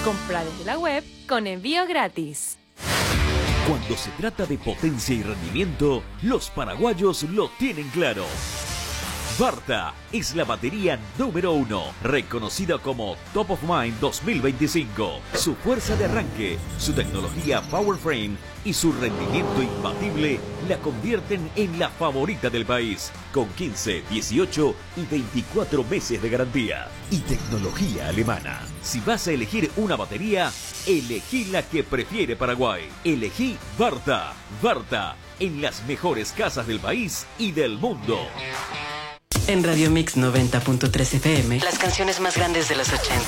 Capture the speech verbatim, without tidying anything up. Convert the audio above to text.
Compra desde la web con envío gratis. Cuando se trata de potencia y rendimiento, los paraguayos lo tienen claro. Varta es la batería número uno, reconocida como Top of Mind dos mil veinticinco. Su fuerza de arranque, su tecnología PowerFrame y su rendimiento imbatible la convierten en la favorita del país, con quince, dieciocho y veinticuatro meses de garantía. Y tecnología alemana. Si vas a elegir una batería, elegí la que prefiere Paraguay. Elegí Varta. Varta, en las mejores casas del país y del mundo. En Radio Mix noventa punto tres F M, las canciones más grandes de los ochenta.